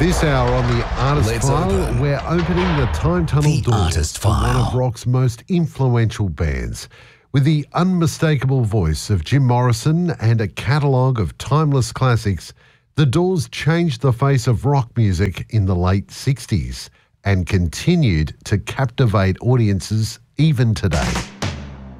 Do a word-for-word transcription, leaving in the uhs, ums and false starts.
This hour on The Artist Let's File, open we're opening the time tunnel The doors Artist for one of File. rock's most influential bands. With the unmistakable voice of Jim Morrison and a catalogue of timeless classics, The Doors changed the face of rock music in the late sixties and continued to captivate audiences even today.